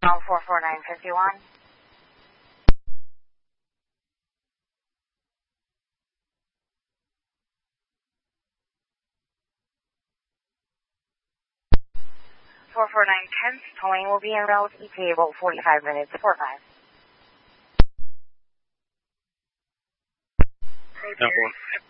Now 44951. Four 4910, towing will be en route ETA about 45 minutes. 45. No.